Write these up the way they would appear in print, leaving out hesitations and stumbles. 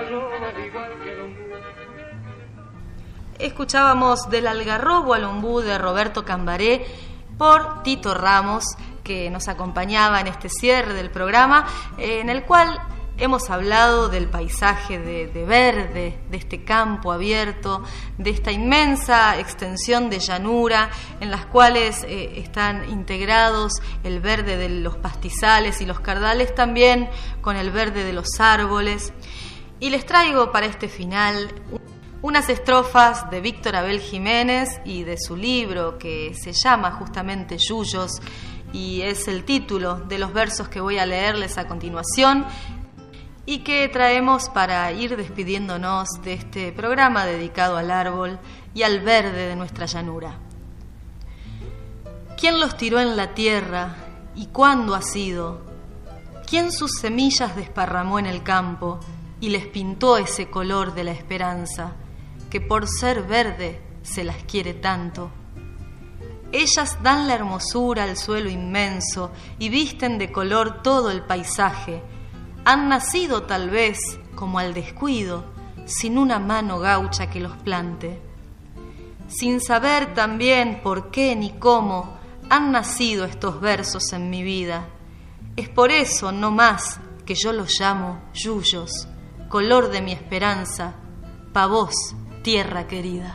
Escuchábamos Del Algarrobo al Ombú de Roberto Cambaré por Tito Ramos, que nos acompañaba en este cierre del programa, en el cual hemos hablado del paisaje de verde, de este campo abierto, de esta inmensa extensión de llanura en las cuales están integrados el verde de los pastizales y los cardales también con el verde de los árboles. Y les traigo para este final unas estrofas de Víctor Abel Jiménez y de su libro que se llama justamente Yuyos, y es el título de los versos que voy a leerles a continuación y que traemos para ir despidiéndonos de este programa dedicado al árbol y al verde de nuestra llanura. ¿Quién los tiró en la tierra y cuándo ha sido? ¿Quién sus semillas desparramó en el campo y les pintó ese color de la esperanza, que por ser verde se las quiere tanto? Ellas dan la hermosura al suelo inmenso y visten de color todo el paisaje. Han nacido tal vez como al descuido, sin una mano gaucha que los plante. Sin saber también por qué ni cómo han nacido estos versos en mi vida. Es por eso no más que yo los llamo yuyos, color de mi esperanza, pa' vos, tierra querida.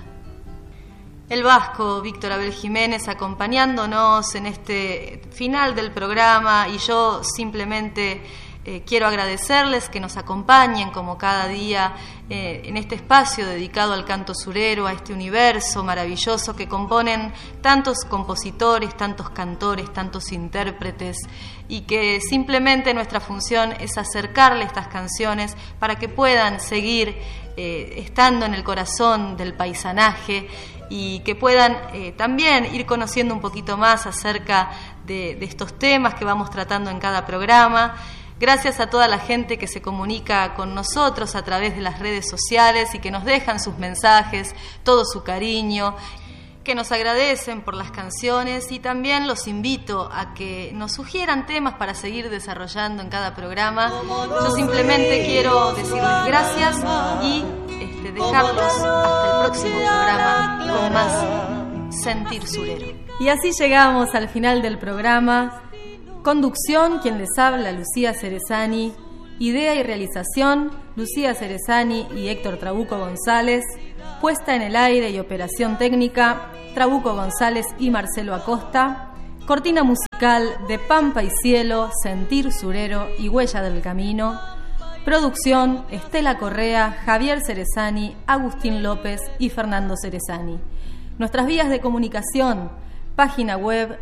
El vasco Víctor Abel Jiménez acompañándonos en este final del programa, y yo simplemente quiero agradecerles que nos acompañen como cada día en este espacio dedicado al canto surero, a este universo maravilloso que componen tantos compositores, tantos cantores, tantos intérpretes, y que simplemente nuestra función es acercarle estas canciones para que puedan seguir estando en el corazón del paisanaje y que puedan también ir conociendo un poquito más acerca de estos temas que vamos tratando en cada programa. Gracias a toda la gente que se comunica con nosotros a través de las redes sociales y que nos dejan sus mensajes, todo su cariño, que nos agradecen por las canciones, y también los invito a que nos sugieran temas para seguir desarrollando en cada programa. Yo simplemente quiero decirles gracias y dejarlos hasta el próximo programa con más Sentir Surero. Y así llegamos al final del programa. Conducción, quien les habla, Lucía Cerezani. Idea y realización, Lucía Cerezani y Héctor Trabuco González. Puesta en el aire y operación técnica, Trabuco González y Marcelo Acosta. Cortina musical de Pampa y Cielo, Sentir Surero y Huella del Camino. Producción, Estela Correa, Javier Cerezani, Agustín López y Fernando Cerezani. Nuestras vías de comunicación: página web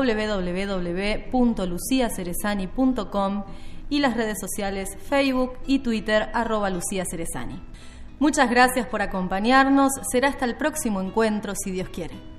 www.luciacerezani.com y las redes sociales Facebook y Twitter @LuciaCerezani. Muchas gracias por acompañarnos. Será hasta el próximo encuentro, si Dios quiere.